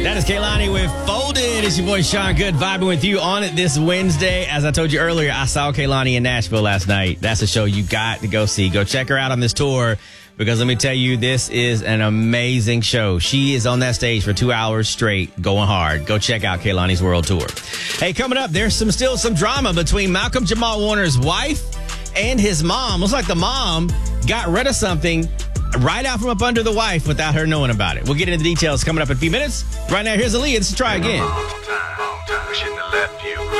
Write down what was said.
That is Kehlani with Folded. It's your boy Sean Good vibing with you on it this Wednesday. As I told you earlier, I saw Kehlani in Nashville last night. That's a show you got to go see. Go check her out on this tour because let me tell you, this is an amazing show. She is on that stage for 2 hours straight going hard. Go check out Kehlani's World Tour. Hey, coming up, there's still some drama between Malcolm Jamal Warner's wife and his mom. Looks like the mom got rid of something right out from up under the wife without her knowing about it. We'll get into the details coming up in a few minutes. Right now, here's Aaliyah. This is Try Again. Shouldn't have left you.